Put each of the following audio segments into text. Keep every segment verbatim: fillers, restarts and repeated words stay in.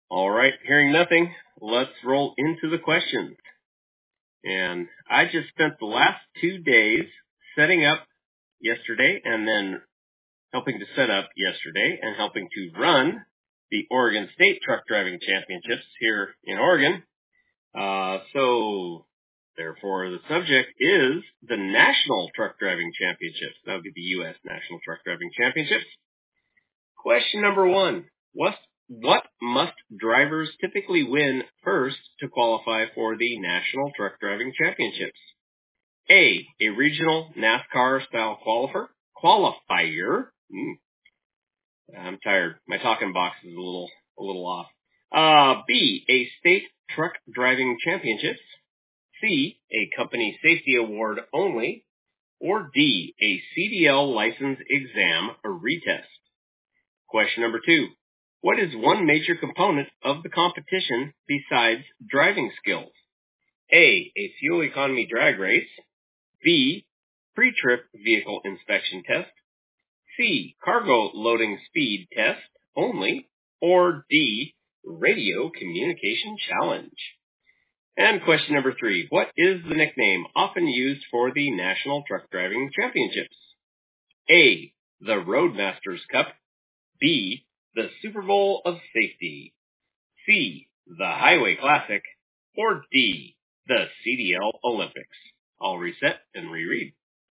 All right, hearing nothing, let's roll into the questions. And I just spent the last two days setting up yesterday and then helping to set up yesterday and helping to run the Oregon State Truck Driving Championships here in Oregon. Uh, so, therefore, the subject is the National Truck Driving Championships. That would be the U S National Truck Driving Championships. Question number one. What, what must drivers typically win first to qualify for the National Truck Driving Championships? A. A regional NASCAR-style qualifier. Qualifier. Hmm. I'm tired. My talking box is a little a little off. Uh, B. A state truck driving championships. C. A company safety award only. Or D. A C D L license exam or retest. Question number two. What is one major component of the competition besides driving skills? A. A fuel economy drag race. B. Pre-trip vehicle inspection test. C. Cargo loading speed test only. Or D. Radio communication challenge. And question number three. What is the nickname often used for the National Truck Driving Championships? A. The Roadmasters Cup. B. The Super Bowl of Safety. C. The Highway Classic. Or D. The C D L Olympics. I'll reset and reread.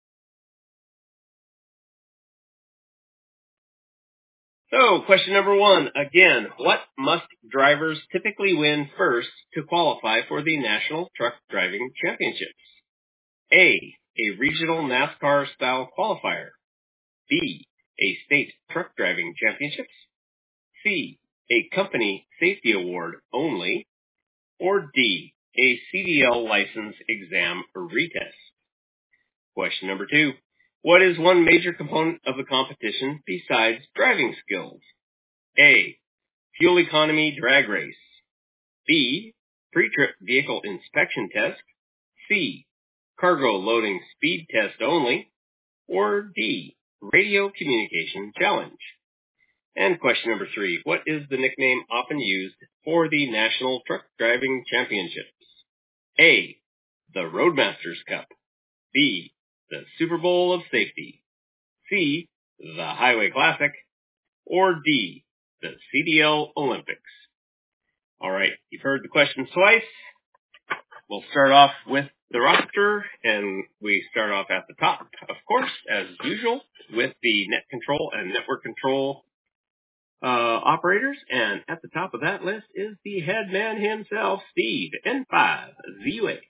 So, question number one, again, what must drivers typically win first to qualify for the National Truck Driving Championships? A. A regional NASCAR-style qualifier. B. A state truck driving championships. C. A company safety award only. Or D. A C D L license exam or retest. Question number two. What is one major component of the competition besides driving skills? A. Fuel economy drag race. B. Pre-trip vehicle inspection test. C. Cargo loading speed test only. Or D. Radio communication challenge. And question number three. What is the nickname often used for the National Truck Driving Championships? A. The Roadmasters Cup. B. The Super Bowl of Safety. C. The Highway Classic. Or D. The C D L Olympics. All right, you've heard the questions twice. We'll start off with the roster, and we start off at the top, of course, as usual, with the net control and network control uh, operators. And at the top of that list is the head man himself, Steve, N five Z U A.